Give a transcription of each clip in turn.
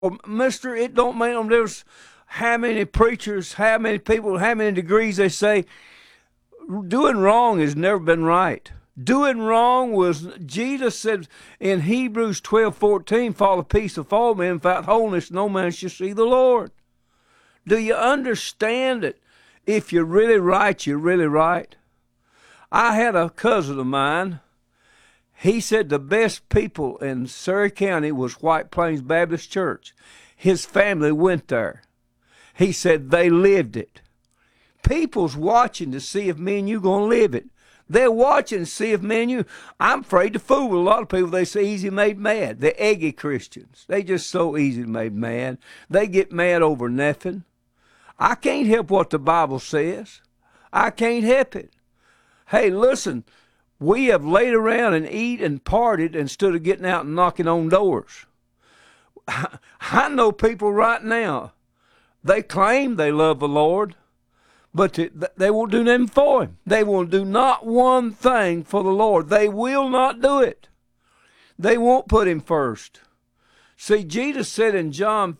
Well, mister, it don't make no difference how many preachers, how many people, how many degrees they say. Doing wrong has never been right. Doing wrong was, Jesus said in Hebrews 12:14, "For the peace of all men, without holiness, no man shall see the Lord." Do you understand it? If you're really right, you're really right. I had a cousin of mine. He said the best people in Surrey County was White Plains Baptist Church. His family went there. He said they lived it. People's watching to see if me and you going to live it. They're watching to see if me and you. I'm afraid to fool with a lot of people. They say easy made mad. They're eggy Christians. They just so easy made mad. They get mad over nothing. I can't help what the Bible says. I can't help it. Hey, listen, we have laid around and eat and partied instead of getting out and knocking on doors. I know people right now, they claim they love the Lord, but they won't do nothing for Him. They won't do not one thing for the Lord. They will not do it. They won't put Him first. See, Jesus said in John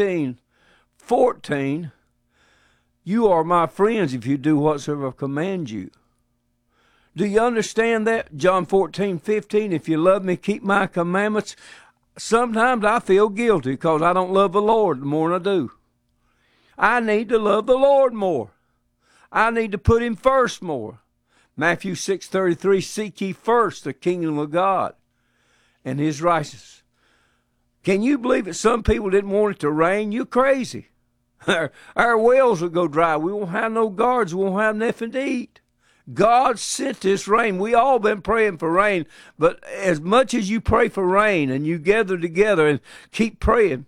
15:14, "You are my friends if you do whatsoever I command you." Do you understand that? John 14:15, "If you love me, keep my commandments." Sometimes I feel guilty because I don't love the Lord the more than I do. I need to love the Lord more. I need to put Him first more. Matthew 6:33, "Seek ye first the kingdom of God and His righteousness." Can you believe that some people didn't want it to rain? You're crazy. Our wells will go dry. We won't have no gardens. We won't have nothing to eat. God sent this rain. We all been praying for rain, but as much as you pray for rain and you gather together and keep praying,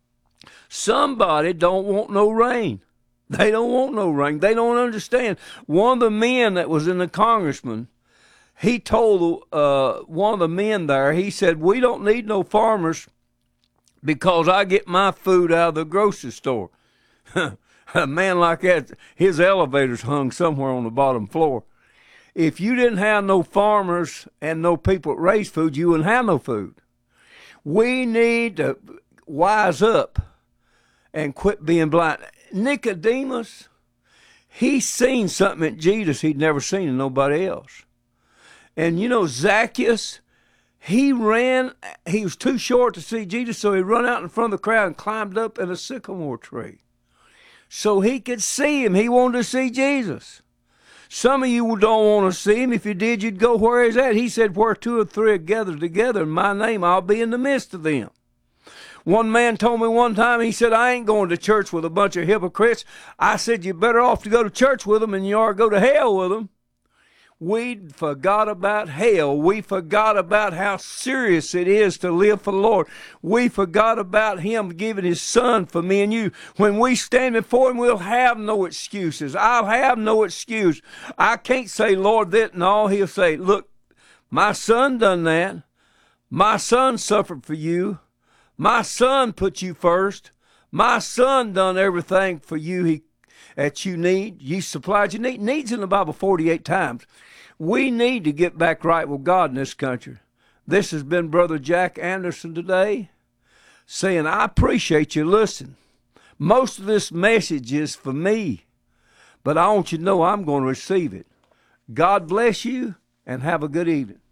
somebody don't want no rain. They don't want no rain. They don't understand. One of the men that was in the congressman, he told one of the men there, he said, "We don't need no farmers because I get my food out of the grocery store." A man like that, his elevator's hung somewhere on the bottom floor. If you didn't have no farmers and no people that raise food, you wouldn't have no food. We need to wise up and quit being blind. Nicodemus, he seen something in Jesus he'd never seen in nobody else. And you know, Zacchaeus, he ran, he was too short to see Jesus, so he run out in front of the crowd and climbed up in a sycamore tree so he could see Him. He wanted to see Jesus. Some of you don't want to see Him. If you did, you'd go where He's at. He said, "Where two or three are gathered together in my name, I'll be in the midst of them." One man told me one time, he said, "I ain't going to church with a bunch of hypocrites." I said, "You're better off to go to church with them than you are to go to hell with them." We forgot about hell. We forgot about how serious it is to live for the Lord. We forgot about Him giving His Son for me and you. When we stand before Him, we'll have no excuses. I'll have no excuse. I can't say, "Lord, that," and all. He'll say, "Look, my son done that. My son suffered for you. My son put you first. My son done everything for you that you need. You supplied your need." Needs in the Bible 48 times. We need to get back right with God in this country. This has been Brother Jack Anderson today, saying I appreciate you listening. Most of this message is for me, but I want you to know I'm going to receive it. God bless you, and have a good evening.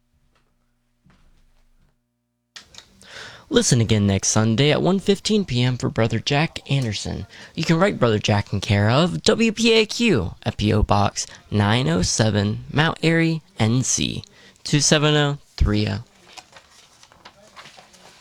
Listen again next Sunday at 1:15 p.m. for Brother Jack Anderson. You can write Brother Jack in care of WPAQ at P.O. Box 907, Mount Airy, NC 27030.